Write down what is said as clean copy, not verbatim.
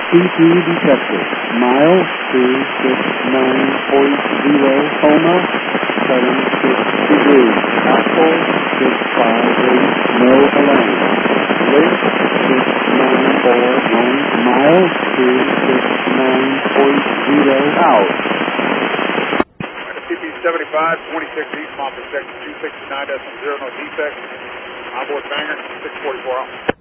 CP detected. Mile 269.0, Coma, 76 degrees. Axle 658, no alarm. Lift 6941, mile 269.0, out. CP 75, 26 East, Mountain Section 269.0, no defects. Onboard Banger, 644 out.